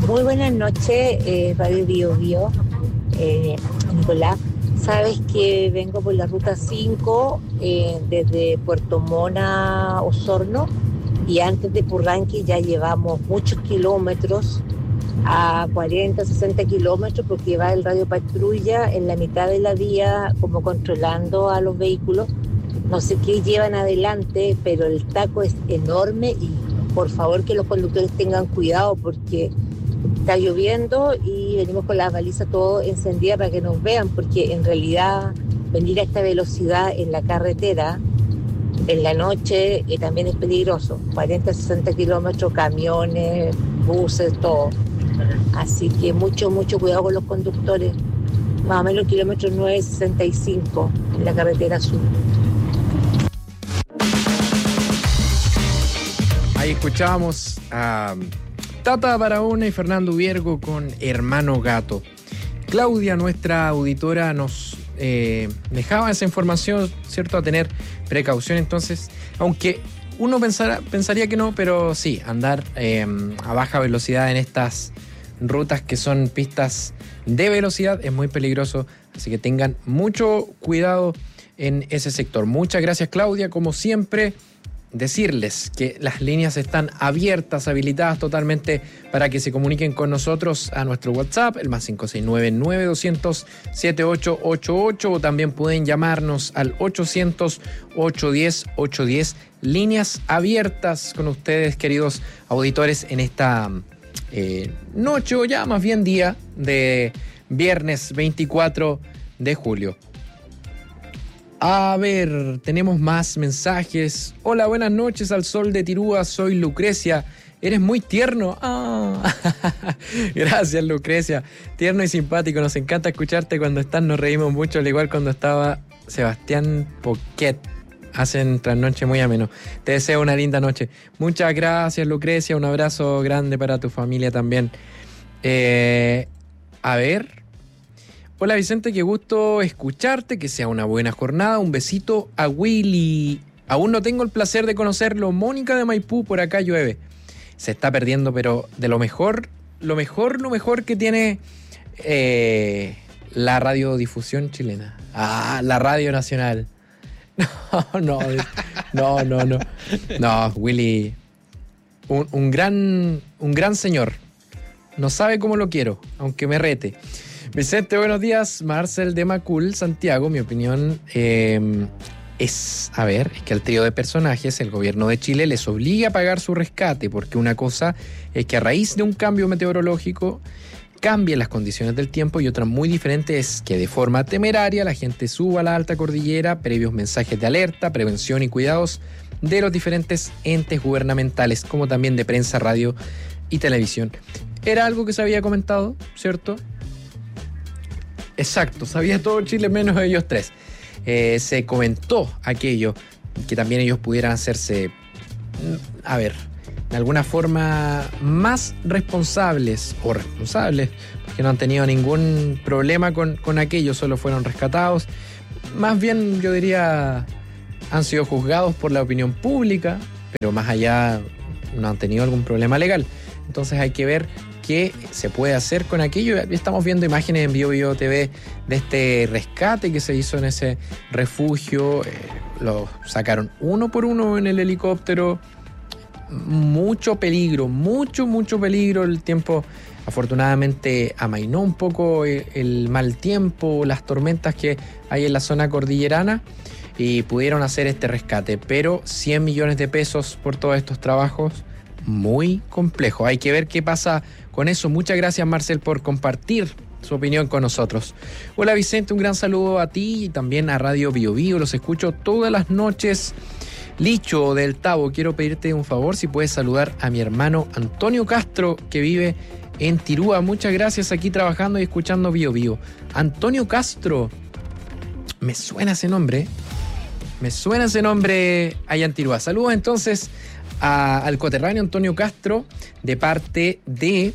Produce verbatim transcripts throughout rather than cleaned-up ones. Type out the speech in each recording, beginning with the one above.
Muy buenas noches, eh, Radio Bio Bio. Eh, Nicolás, sabes que vengo por la ruta cinco eh, desde Puerto Mona, Osorno, y antes de Purranque ya llevamos muchos kilómetros, a cuarenta, sesenta kilómetros, porque va el radio patrulla en la mitad de la vía como controlando a los vehículos. No sé qué llevan adelante, pero el taco es enorme y por favor que los conductores tengan cuidado porque está lloviendo y venimos con las balizas todo encendidas para que nos vean, porque en realidad venir a esta velocidad en la carretera en la noche eh, también es peligroso. cuarenta, sesenta kilómetros, camiones, buses, todo. Así que mucho, mucho cuidado con los conductores. Más o menos el kilómetro nueve sesenta y cinco en la carretera sur. Ahí escuchábamos a Tata Barahona y Fernando Viergo con Hermano Gato. Claudia, nuestra auditora, nos eh, dejaba esa información, ¿cierto? A tener precaución, entonces, aunque uno pensara, pensaría que no, pero sí, andar eh, a baja velocidad en estas rutas que son pistas de velocidad es muy peligroso, así que tengan mucho cuidado en ese sector. Muchas gracias, Claudia, como siempre. Decirles que las líneas están abiertas, habilitadas totalmente para que se comuniquen con nosotros a nuestro WhatsApp, el más cinco seis nueve, nueve dos cero cero, siete ocho ocho ocho, o también pueden llamarnos al ochocientos, ochocientos diez, ochocientos diez. Líneas abiertas con ustedes, queridos auditores, en esta eh, noche o ya más bien día de viernes veinticuatro de julio. A ver, tenemos más mensajes. Hola, buenas noches al sol de Tirúa, soy Lucrecia. Eres muy tierno. Ah. Gracias, Lucrecia. Tierno y simpático. Nos encanta escucharte cuando estás. Nos reímos mucho, al igual cuando estaba Sebastián Poquet. Hacen trasnoche muy ameno. Te deseo una linda noche. Muchas gracias, Lucrecia. Un abrazo grande para tu familia también. Eh, a ver... Hola Vicente, qué gusto escucharte, que sea una buena jornada, un besito a Willy. Aún no tengo el placer de conocerlo, Mónica de Maipú, por acá llueve. Se está perdiendo, pero de lo mejor, lo mejor, lo mejor que tiene eh, la radiodifusión chilena. Ah, la Radio Nacional. No, no, no, no, no. No, Willy, un, un gran, un gran señor. No sabe cómo lo quiero, aunque me rete. Vicente, buenos días. Marcel de Macul, Santiago. Mi opinión eh, es, a ver, es que al trío de personajes el gobierno de Chile les obliga a pagar su rescate, porque una cosa es que a raíz de un cambio meteorológico cambien las condiciones del tiempo, y otra muy diferente es que de forma temeraria la gente suba a la alta cordillera previos mensajes de alerta, prevención y cuidados de los diferentes entes gubernamentales, como también de prensa, radio y televisión. Era algo que se había comentado, ¿cierto? Exacto, sabía todo Chile menos ellos tres. Eh, se comentó aquello, que también ellos pudieran hacerse, a ver, de alguna forma más responsables o responsables, porque no han tenido ningún problema con, con aquello, solo fueron rescatados. Más bien, yo diría, han sido juzgados por la opinión pública, pero más allá no han tenido algún problema legal. Entonces hay que ver qué se puede hacer con aquello. Estamos viendo imágenes en Bio Bio T V de este rescate que se hizo en ese refugio. Eh, lo sacaron uno por uno en el helicóptero. Mucho peligro, mucho, mucho peligro. El tiempo afortunadamente amainó un poco el, el mal tiempo, las tormentas que hay en la zona cordillerana, y pudieron hacer este rescate. Pero cien millones de pesos por todos estos trabajos, muy complejo. Hay que ver qué pasa con eso. Muchas gracias, Marcel, por compartir su opinión con nosotros. Hola Vicente, un gran saludo a ti y también a Radio Bio Bio. Los escucho todas las noches. Licho del Tabo, quiero pedirte un favor, si puedes saludar a mi hermano Antonio Castro, que vive en Tirúa. Muchas gracias, aquí trabajando y escuchando Bio Bio. Antonio Castro, me suena ese nombre, me suena ese nombre allá en Tirúa. Saludos entonces a, al coterráneo Antonio Castro, de parte de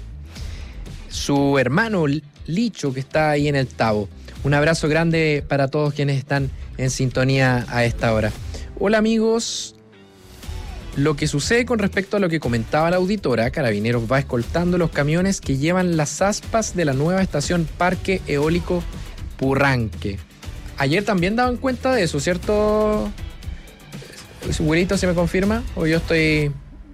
su hermano Licho, que está ahí en el Tabo. Un abrazo grande para todos quienes están en sintonía a esta hora. Hola amigos, Lo que sucede con respecto a lo que comentaba la auditora, Carabineros va escoltando los camiones que llevan las aspas de la nueva estación Parque Eólico Purranque. Ayer también daban cuenta de eso, ¿cierto? Güerito, ¿se me confirma? ¿O yo estoy...?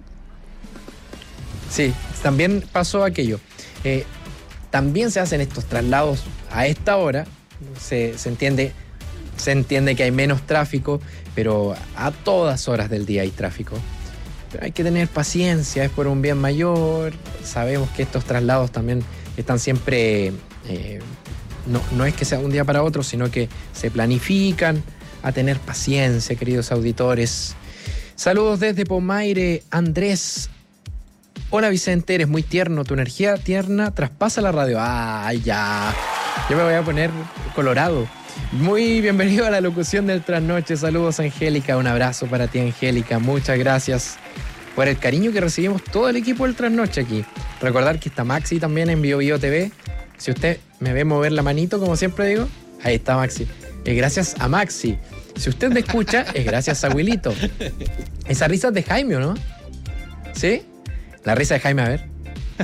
Sí, también pasó aquello. Eh, también se hacen estos traslados a esta hora. Se, se entiende, se entiende que hay menos tráfico, pero a todas horas del día hay tráfico. Pero hay que tener paciencia, es por un bien mayor. Sabemos que estos traslados también están siempre... Eh, no, no es que sea un día para otro, sino que se planifican. A tener paciencia, queridos auditores. Saludos desde Pomaire, Andrés. Hola Vicente, eres muy tierno, tu energía tierna traspasa la radio. ¡Ay, ya! Yo me voy a poner colorado. Muy bienvenido a la locución del Trasnoche. Saludos, Angélica, un abrazo para ti, Angélica. Muchas gracias por el cariño que recibimos todo el equipo del Trasnoche aquí. Recordar que está Maxi también en Bio Bio T V. Si usted me ve mover la manito, como siempre digo, ahí está Maxi. Es gracias a Maxi. Si usted me escucha, es gracias a Wilito. Esa risa es de Jaime, ¿no? ¿Sí? La risa de Jaime, a ver.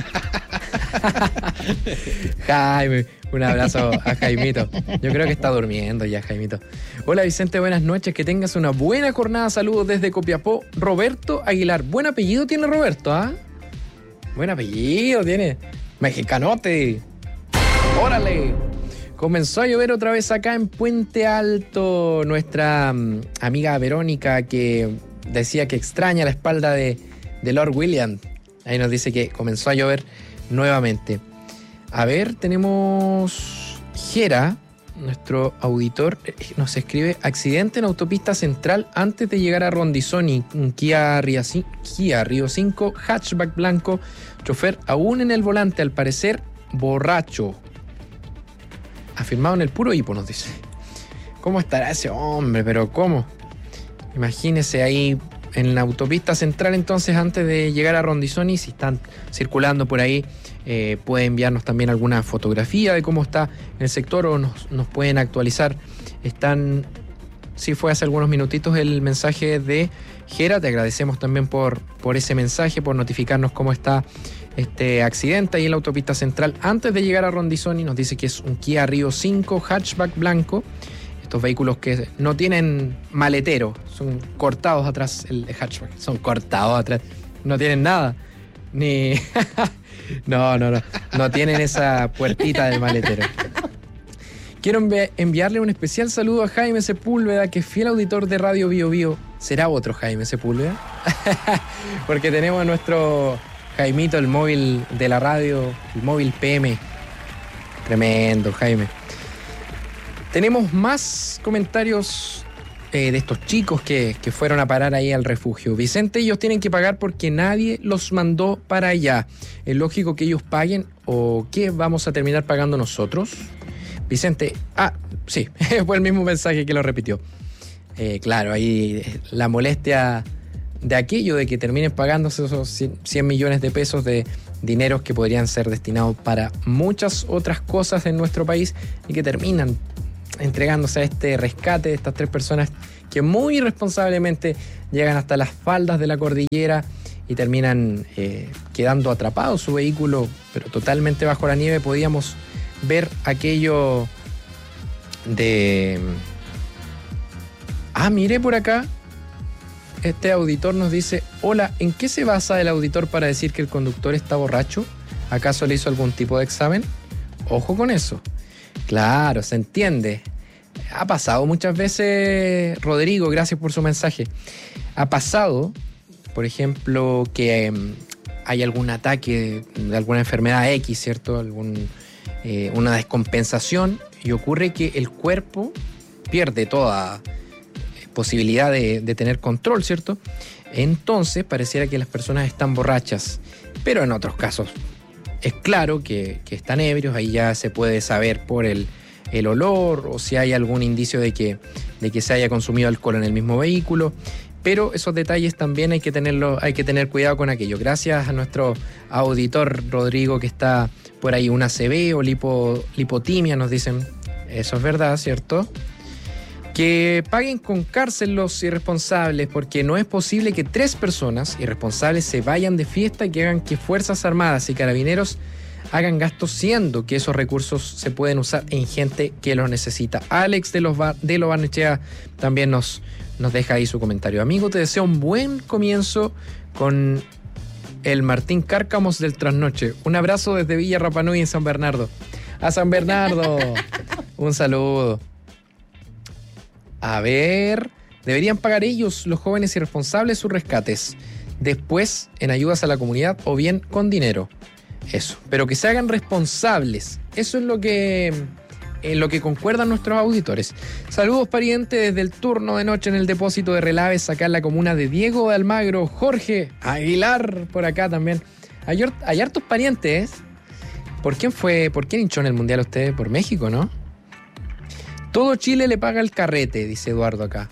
Jaime, un abrazo a Jaimito. Yo creo que está durmiendo ya, Jaimito. Hola Vicente, buenas noches. Que tengas una buena jornada. Saludos desde Copiapó. Roberto Aguilar. Buen apellido tiene Roberto, ¿ah? ¿eh? Buen apellido tiene. Mexicanote. ¡Órale! Comenzó a llover otra vez acá en Puente Alto. Nuestra um, amiga Verónica, que decía que extraña la espalda de, de Lord William. Ahí nos dice que comenzó a llover nuevamente. A ver, tenemos Jera, nuestro auditor, nos escribe: accidente en autopista central antes de llegar a Rondizoni. Un Kia Rio, Kia Rio cinco, hatchback blanco, chofer aún en el volante, al parecer borracho. Afirmado en el puro hipo, nos dice. ¿Cómo estará ese hombre? ¿Pero cómo? Imagínese ahí en la autopista central, entonces, antes de llegar a Rondizoni. Si están circulando por ahí, eh, puede enviarnos también alguna fotografía de cómo está en el sector, o nos, nos pueden actualizar. Están... Sí, fue hace algunos minutitos el mensaje de Jera. Te agradecemos también por, por ese mensaje, por notificarnos cómo está este accidente ahí en la autopista central antes de llegar a Rondizoni. Nos dice que es un Kia Rio cinco hatchback blanco. Estos vehículos que no tienen maletero, son cortados atrás, el hatchback, son cortados atrás, no tienen nada, ni... no, no, no, no tienen esa puertita del maletero. Quiero envi- enviarle un especial saludo a Jaime Sepúlveda, que es fiel auditor de Radio Bio Bio. ¿Será otro Jaime Sepúlveda? Porque tenemos a nuestro Jaimito, el móvil de la radio, el móvil P M. Tremendo, Jaime. Tenemos más comentarios eh, de estos chicos que, que fueron a parar ahí al refugio. Vicente, ellos tienen que pagar porque nadie los mandó para allá. ¿Es lógico que ellos paguen o qué vamos a terminar pagando nosotros? Vicente, ah, sí, fue el mismo mensaje que lo repitió. Eh, claro, ahí la molestia de aquello de que terminen pagándose esos cien millones de pesos de dineros que podrían ser destinados para muchas otras cosas en nuestro país y que terminan entregándose a este rescate de estas tres personas que muy irresponsablemente llegan hasta las faldas de la cordillera y terminan eh, quedando atrapados su vehículo, pero totalmente bajo la nieve. Podíamos ver aquello de... Ah, mire por acá. Este auditor nos dice: hola, ¿en qué se basa el auditor para decir que el conductor está borracho? ¿Acaso le hizo algún tipo de examen? Ojo con eso. Claro, se entiende. Ha pasado muchas veces, Rodrigo, gracias por su mensaje. Ha pasado, por ejemplo, que eh, hay algún ataque de alguna enfermedad X, ¿cierto? Algún, eh, una descompensación, y ocurre que el cuerpo pierde toda posibilidad de, de tener control, ¿cierto? Entonces pareciera que las personas están borrachas, pero en otros casos es claro que, que están ebrios. Ahí ya se puede saber por el, el olor o si hay algún indicio de que, de que se haya consumido alcohol en el mismo vehículo. Pero esos detalles también hay que tenerlo, hay que tener cuidado con aquello. Gracias a nuestro auditor Rodrigo, que está por ahí. Una A C V o lipo, lipotimia, nos dicen. Eso es verdad, ¿cierto? Que paguen con cárcel los irresponsables, porque no es posible que tres personas irresponsables se vayan de fiesta y que hagan que Fuerzas Armadas y Carabineros hagan gastos, siendo que esos recursos se pueden usar en gente que los necesita. Alex de, los Bar- de Lo Barnechea también nos, nos deja ahí su comentario. Amigo, te deseo un buen comienzo con el Martín Cárcamos del Trasnoche. Un abrazo desde Villa Rapa Nui en San Bernardo. A San Bernardo, un saludo. A ver, deberían pagar ellos, los jóvenes irresponsables, sus rescates. Después en ayudas a la comunidad o bien con dinero. Eso, pero que se hagan responsables. Eso es lo que, en lo que concuerdan nuestros auditores. Saludos, pariente, desde el turno de noche en el depósito de Relaves, acá en la comuna de Diego de Almagro. Jorge Aguilar, por acá también. Hay, hay hartos parientes. ¿Por quién fue, por quién hinchó en el Mundial usted? Por México, ¿no? Todo Chile le paga el carrete, dice Eduardo acá.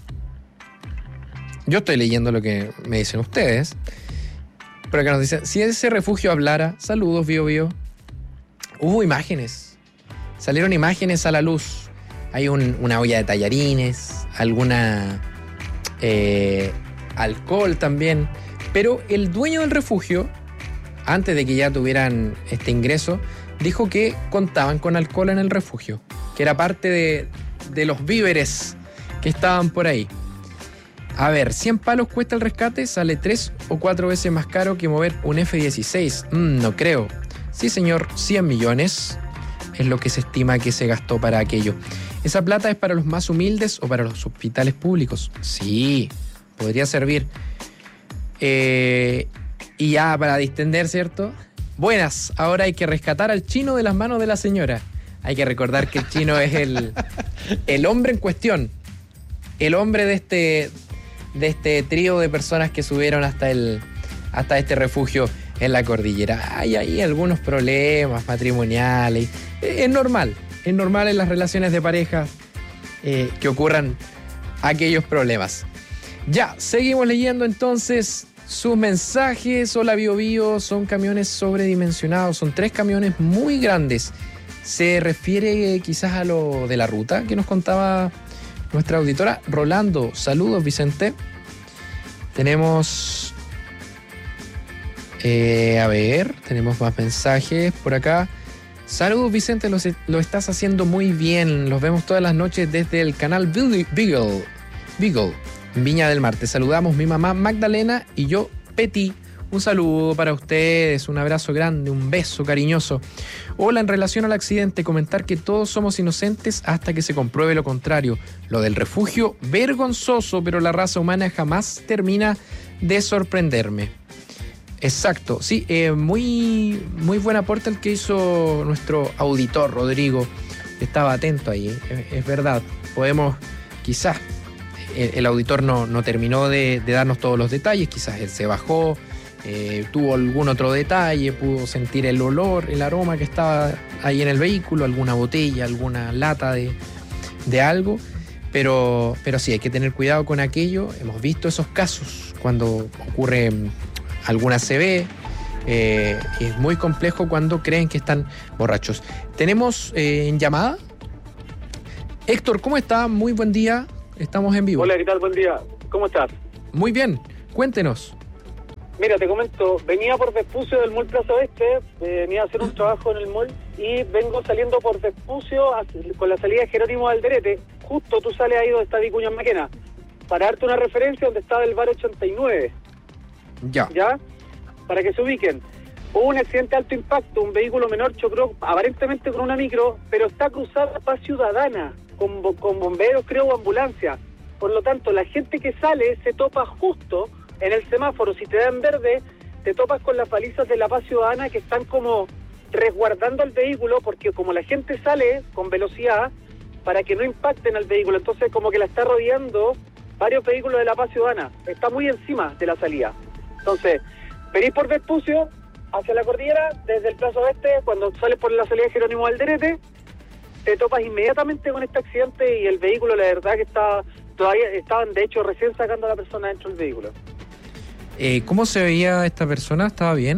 Yo estoy leyendo lo que me dicen ustedes. Pero acá nos dicen, si ese refugio hablara, saludos, Bio Bio. Hubo imágenes. Salieron imágenes a la luz. Hay un, una olla de tallarines, alguna eh, alcohol también. Pero el dueño del refugio, antes de que ya tuvieran este ingreso, dijo que contaban con alcohol en el refugio, que era parte de, de los víveres que estaban por ahí. A ver, cien palos cuesta el rescate, sale tres o cuatro veces más caro que mover un F dieciséis. Mm, no creo. Sí, señor, cien millones es lo que se estima que se gastó para aquello. ¿Esa plata es para los más humildes o para los hospitales públicos? Sí, podría servir. Eh, y ya para distender, ¿cierto? Buenas, ahora hay que rescatar al chino de las manos de la señora. Hay que recordar que el chino es el, el hombre en cuestión. El hombre de este, de este trío de personas que subieron hasta, el, hasta este refugio en la cordillera. Hay ahí algunos problemas matrimoniales. Es normal, es normal en las relaciones de pareja eh, que ocurran aquellos problemas. Ya, seguimos leyendo entonces sus mensajes. Hola, Bio Bio, son camiones sobredimensionados, son tres camiones muy grandes. ¿Se refiere quizás a lo de la ruta que nos contaba nuestra auditora? Rolando, saludos, Vicente. Tenemos... Eh, a ver, tenemos más mensajes por acá. Saludos, Vicente, lo, lo estás haciendo muy bien. Los vemos todas las noches desde el canal Beagle, Beagle, Viña del Mar. Te saludamos mi mamá Magdalena y yo, Peti. Un saludo para ustedes, un abrazo grande, un beso cariñoso. Hola, en relación al accidente, comentar que todos somos inocentes hasta que se compruebe lo contrario. Lo del refugio, vergonzoso, pero la raza humana jamás termina de sorprenderme. Exacto, sí, eh, muy, muy buen aporte el que hizo nuestro auditor Rodrigo. Estaba atento ahí, es, es verdad. Podemos, quizás, el, el auditor no, no terminó de, de darnos todos los detalles, quizás él se bajó, eh, tuvo algún otro detalle, pudo sentir el olor, el aroma que estaba ahí en el vehículo, alguna botella, alguna lata de, de algo. Pero, pero sí, hay que tener cuidado con aquello. Hemos visto esos casos cuando ocurre alguna C B, eh, es muy complejo cuando creen que están borrachos. Tenemos eh, en llamada Héctor, ¿cómo está? Muy buen día, estamos en vivo. Hola, ¿qué tal? Buen día, ¿cómo estás? Muy bien, cuéntenos. Mira, te comento, venía por Vespucio del Mall Plaza Oeste, venía a hacer un trabajo en el mall y vengo saliendo por Vespucio con la salida de Jerónimo Alderete. Justo tú sales ahí donde está Vicuña Maquena, para darte una referencia donde estaba el bar ochenta y nueve. Ya. ¿Ya? Para que se ubiquen. Hubo un accidente de alto impacto, un vehículo menor chocó aparentemente con una micro, pero está cruzada para Ciudadana, con, con bomberos, creo, o ambulancia. Por lo tanto, la gente que sale se topa justo en el semáforo. Si te dan verde, te topas con las balizas de la Paz Ciudadana que están como resguardando el vehículo, porque como la gente sale con velocidad, para que no impacten al vehículo, entonces como que la está rodeando varios vehículos de la Paz Ciudadana. Está muy encima de la salida. Entonces, venís por Vespucio, hacia la cordillera, desde el Plaza Oeste, cuando sales por la salida de Jerónimo Alderete, te topas inmediatamente con este accidente y el vehículo, la verdad que está, todavía estaban, de hecho, recién sacando a la persona dentro del vehículo. Eh, ¿Cómo se veía esta persona? ¿Estaba bien?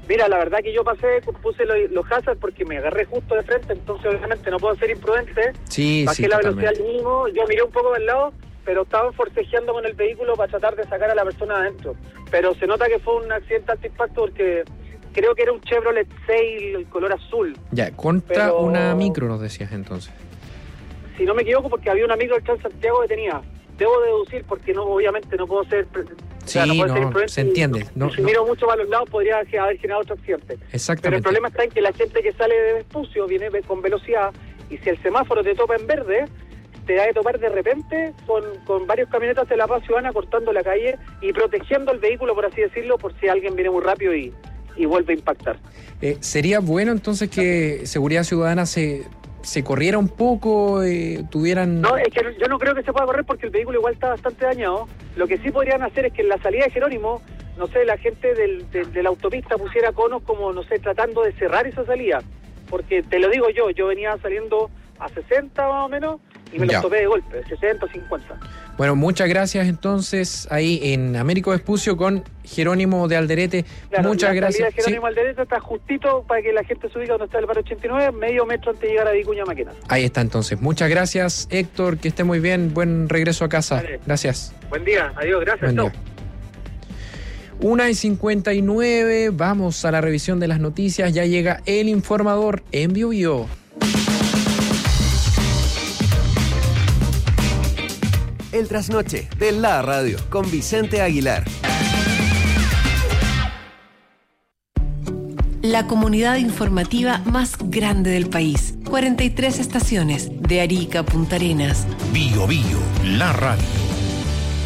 Mira, la verdad que yo pasé, puse los, los hazards porque me agarré justo de frente, entonces obviamente no puedo ser imprudente. Sí, Bajé sí, la totalmente. velocidad al mínimo, yo miré un poco del lado, pero estaban forcejeando con el vehículo para tratar de sacar a la persona adentro. Pero se nota que fue un accidente alto impacto porque creo que era un Chevrolet seis, el color azul. Ya, contra Pero- una micro nos decías entonces. Si no me equivoco, porque había una micro del Transantiago que tenía. Debo deducir porque no, obviamente no puedo ser... pre- o sea, Sí, puedo no, ser imprudente se entiende. y- No, y si no. miro mucho para los lados podría haber generado otro accidente. Pero el Exactamente. problema está en que la gente que sale de Vespucio viene ve- con velocidad y si el semáforo te topa en verde, te da de topar de repente con, con varios camionetas de la Paz Ciudadana cortando la calle y protegiendo el vehículo, por así decirlo, por si alguien viene muy rápido y, y vuelve a impactar. Eh, ¿Sería bueno entonces que Seguridad Ciudadana se, se corriera un poco, eh, tuvieran... No, es que yo no creo que se pueda correr porque el vehículo igual está bastante dañado. Lo que sí podrían hacer es que en la salida de Jerónimo, no sé, la gente del, del- de la autopista pusiera conos como, no sé, tratando de cerrar esa salida. Porque te lo digo yo, yo venía saliendo a sesenta más o menos y me Ya. los topé de golpe, sesenta, cincuenta. Bueno, muchas gracias entonces ahí en Américo Vespucio con Jerónimo de Alderete. Claro, muchas la gracias. salida de Jerónimo Sí, al derecho está justito para que la gente se ubique donde está el bar ochenta y nueve, medio metro antes de llegar a Vicuña Maquena. ahí está entonces. Muchas gracias, Héctor, que esté muy bien. Buen regreso a casa. Vale. Gracias. Buen día, adiós, gracias. Buen chau. día. una y cincuenta y nueve, vamos a la revisión de las noticias. Ya llega el informador en Bio Bio. El trasnoche de la radio con Vicente Aguilar. La comunidad informativa más grande del país. cuarenta y tres estaciones, de Arica a Punta Arenas. Bio Bio, la radio.